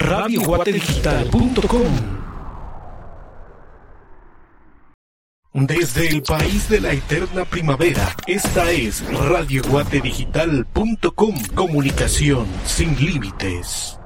radioguatedigital.com. Desde el país de la eterna primavera, esta es radioguatedigital.com. Comunicación sin límites.